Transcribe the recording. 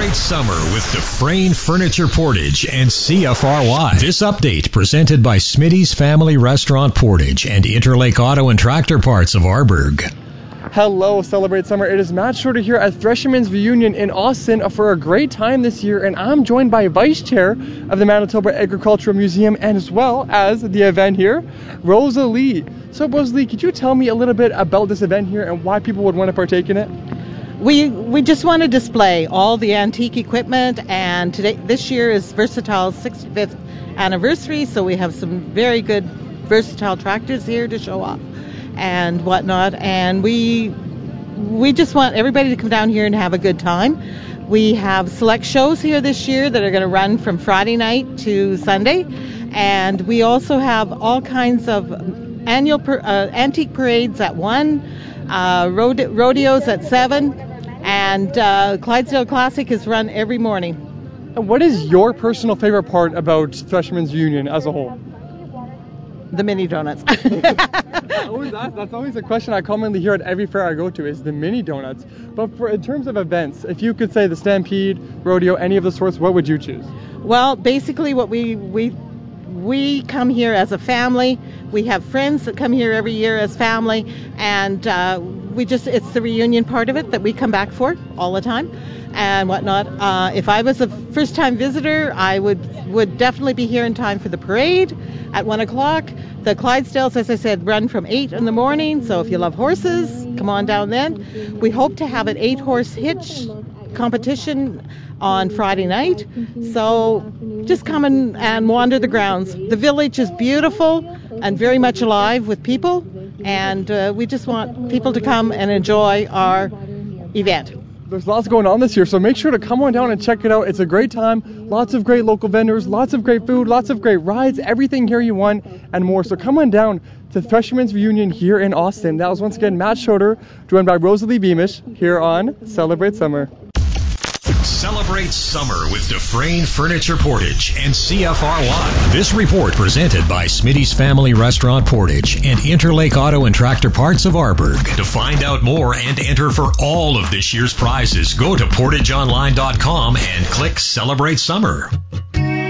Celebrate summer with Dufresne Furniture Portage and CFRY. This update presented by Smitty's Family Restaurant Portage and Interlake Auto and Tractor Parts of Arborg. Hello, Celebrate Summer. It is Matt Schroeder here at Threshermen's Reunion in Austin for a great time this year, and I'm joined by Vice Chair of the Manitoba Agricultural Museum and as well as the event here, Rosalie. So Rosalie, could you tell me a little bit about this event here and why people would want to partake in it? We just want to display all the antique equipment, and this year is Versatile's 65th anniversary, so we have some very good Versatile tractors here to show off and whatnot, and we just want everybody to come down here and have a good time. We have select shows here this year that are going to run from Friday night to Sunday, and we also have all kinds of annual antique parades at 1, rodeos at 7, and Clydesdale Classic is run every morning. What is your personal favorite part about Threshermen's Reunion as a whole? The mini donuts. That's always a question I commonly hear at every fair I go to, is the mini donuts. But in terms of events, if you could say the Stampede, rodeo, any of the sorts, what would you choose? Well, basically what we come here as a family. We have friends that come here every year as family, and it's the reunion part of it that we come back for all the time and whatnot. If I was a first-time visitor, I would definitely be here in time for the parade at 1 o'clock. The Clydesdales, as I said, run from 8 in the morning, so if you love horses, come on down then. We hope to have an 8-horse hitch competition on Friday night, so just come and wander the grounds. The village is beautiful and very much alive with people, and we just want people to come and enjoy our event. There's lots going on this year, so make sure to come on down and check it out. It's a great time, lots of great local vendors, lots of great food, lots of great rides, everything here you want and more. So come on down to Threshermen's Reunion here in Austin. That was once again Matt Schroeder, joined by Rosalie Beamish here on Celebrate Summer. Celebrate summer with Dufresne Furniture Portage and CFRY. This report presented by Smitty's Family Restaurant Portage and Interlake Auto and Tractor Parts of Arborg. To find out more and enter for all of this year's prizes, go to portageonline.com and click Celebrate Summer.